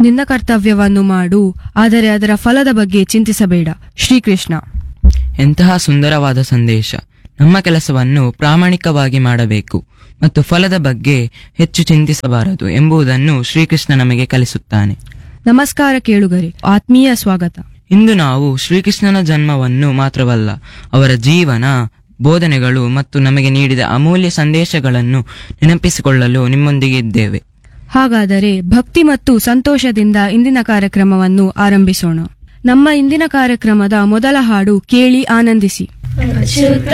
ನಿನ್ನ ಕರ್ತವ್ಯವನ್ನು ಮಾಡು, ಆದರೆ ಅದರ ಫಲದ ಬಗ್ಗೆ ಚಿಂತಿಸಬೇಡ. ಶ್ರೀಕೃಷ್ಣ. ಎಂತಹ ಸುಂದರವಾದ ಸಂದೇಶ. ನಮ್ಮ ಕೆಲಸವನ್ನು ಪ್ರಾಮಾಣಿಕವಾಗಿ ಮಾಡಬೇಕು ಮತ್ತು ಫಲದ ಬಗ್ಗೆ ಹೆಚ್ಚು ಚಿಂತಿಸಬಾರದು ಎಂಬುದನ್ನು ಶ್ರೀಕೃಷ್ಣ ನಮಗೆ ಕಲಿಸುತ್ತಾನೆ. ನಮಸ್ಕಾರ ಕೇಳುಗರೆ, ಆತ್ಮೀಯ ಸ್ವಾಗತ. ಇಂದು ನಾವು ಶ್ರೀಕೃಷ್ಣನ ಜನ್ಮವನ್ನು ಮಾತ್ರವಲ್ಲ, ಅವರ ಜೀವನ, ಬೋಧನೆಗಳು ಮತ್ತು ನಮಗೆ ನೀಡಿದ ಅಮೂಲ್ಯ ಸಂದೇಶಗಳನ್ನು ನೆನಪಿಸಿಕೊಳ್ಳಲು ನಿಮ್ಮೊಂದಿಗೆ ಇದ್ದೇವೆ. ಹಾಗಾದರೆ ಭಕ್ತಿ ಮತ್ತು ಸಂತೋಷದಿಂದ ಇಂದಿನ ಕಾರ್ಯಕ್ರಮವನ್ನು ಆರಂಭಿಸೋಣ. ನಮ್ಮ ಇಂದಿನ ಕಾರ್ಯಕ್ರಮದ ಮೊದಲ ಹಾಡು ಕೇಳಿ ಆನಂದಿಸಿ.